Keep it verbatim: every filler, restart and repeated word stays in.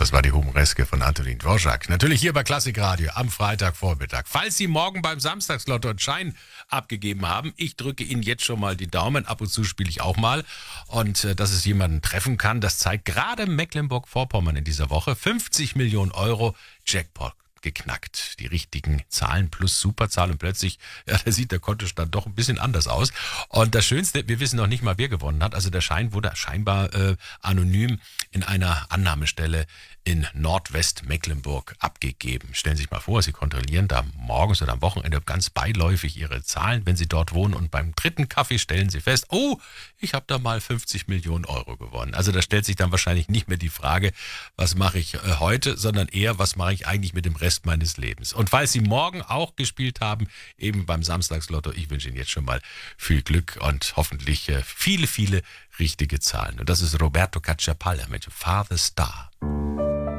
Das war die Humoreske von Antonin Dvorak. Natürlich hier bei Klassikradio am Freitagvormittag. Falls Sie morgen beim Samstagslotto einen Schein abgegeben haben, ich drücke Ihnen jetzt schon mal die Daumen. Ab und zu spiele ich auch mal. Und äh, dass es jemanden treffen kann, das zeigt gerade Mecklenburg-Vorpommern in dieser Woche. fünfzig Millionen Euro Jackpot geknackt. Die richtigen Zahlen plus Superzahl und plötzlich, ja, da sieht der Kontostand doch ein bisschen anders aus. Und das Schönste, wir wissen noch nicht mal, wer gewonnen hat. Also der Schein wurde scheinbar äh, anonym in einer Annahmestelle in Nordwestmecklenburg abgegeben. Stellen Sie sich mal vor, Sie kontrollieren da morgens oder am Wochenende ganz beiläufig Ihre Zahlen, wenn Sie dort wohnen, und beim dritten Kaffee stellen Sie fest, oh, ich habe da mal fünfzig Millionen Euro gewonnen. Also da stellt sich dann wahrscheinlich nicht mehr die Frage, was mache ich äh, heute, sondern eher, was mache ich eigentlich mit dem Rest meines Lebens. Und falls Sie morgen auch gespielt haben, eben beim Samstagslotto, ich wünsche Ihnen jetzt schon mal viel Glück und hoffentlich äh, viele, viele richtige Zahlen. Und das ist Roberto Cacciapalla mit Father Star.